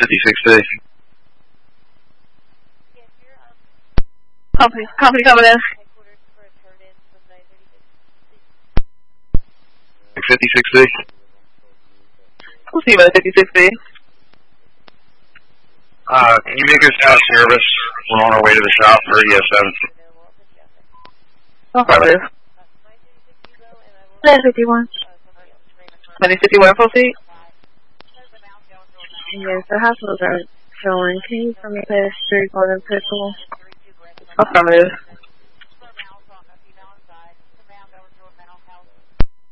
56B. Company coming in. 56B. We'll see you at 56B. Can you make us out of service? We're on our way to the shop for ES7. Affirmative. 1051. 2051 proceed. Yes, the hospitals are showing. Can you come past 3 for the pistol? Affirmative.